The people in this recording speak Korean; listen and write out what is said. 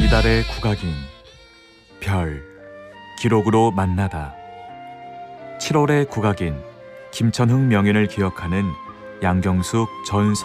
이달의 국악인 별 기록으로 만나다. 7월의 국악인 김천흥 명인을 기억하는 양경숙 전